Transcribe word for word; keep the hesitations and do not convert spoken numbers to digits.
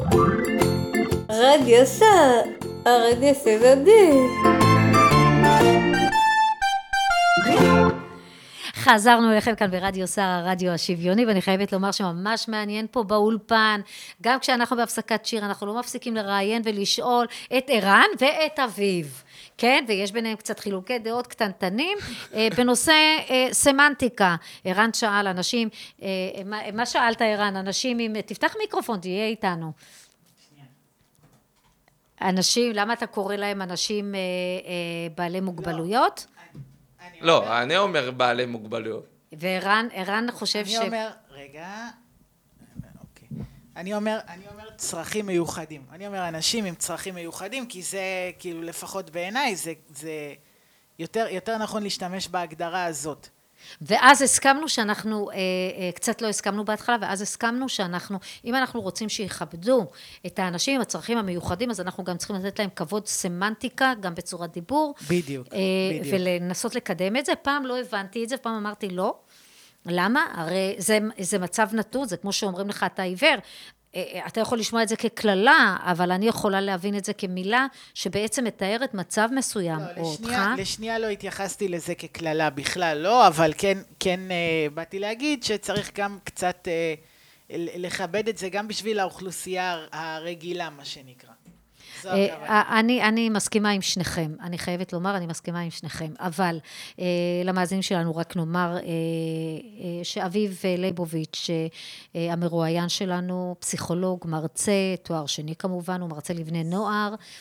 רדיו סער, הרדיו סבבי. חזרנו אליכם כאן ברדיו סער, הרדיו השוויוני, ואני חייבת לומר שממש מעניין פה באולפן, גם כשאנחנו בהפסקת שיר, אנחנו לא מפסיקים לראיין ולשאול את ערן ואת אביב, כן? ויש ביניהם קצת חילוקי דעות קטנטנים, בנושא סמנטיקה. ערן שאל אנשים, מה, מה שאלת ערן? אנשים עם, תפתח מיקרופון, תהיה איתנו. אנשים, למה אתה קורא להם אנשים בעלי מוגבלויות? לא, אני אומר בעלי מוגבלויות. וערן, ערן חושב ש... אני אומר, רגע, אוקיי. אני אומר, אני אומר צרכים מיוחדים. אני אומר אנשים עם צרכים מיוחדים, כי זה, כאילו, לפחות בעיניי, זה, זה יותר, יותר נכון להשתמש בהגדרה הזאת. ואז הסכמנו שאנחנו, אה, אה, קצת לא הסכמנו בהתחלה, ואז הסכמנו שאנחנו, אם אנחנו רוצים שיכבדו את האנשים עם הצרכים המיוחדים, אז אנחנו גם צריכים לתת להם כבוד סמנטיקה, גם בצורת דיבור. בדיוק, אה, בדיוק. ולנסות לקדם את זה. פעם לא הבנתי את זה, פעם אמרתי לא. למה? הרי זה, זה מצב נתון, זה כמו שאומרים לך, אתה עיוור. אתה יכול לשמוע את זה ככללה, אבל אני יכולה להבין את זה כמילה שבעצם מתארת מצב מסוים, לא, או לשנייה, אותך. לשנייה לא התייחסתי לזה ככללה בכלל, לא, אבל כן, כן אה, באתי להגיד שצריך גם קצת אה, לכבד את זה, גם בשביל האוכלוסייה הרגילה, מה שנקרא. זו הכוונה. אני, אני מסכימה עם שניכם, אני חייבת לומר, אני מסכימה עם שניכם, אבל אה, למאזינים שלנו רק נאמר אה, אה, שאביב ליבוביץ', אה, המרואיין שלנו, פסיכולוג, מרצה, תואר שני כמובן, הוא מרצה לבני נוער,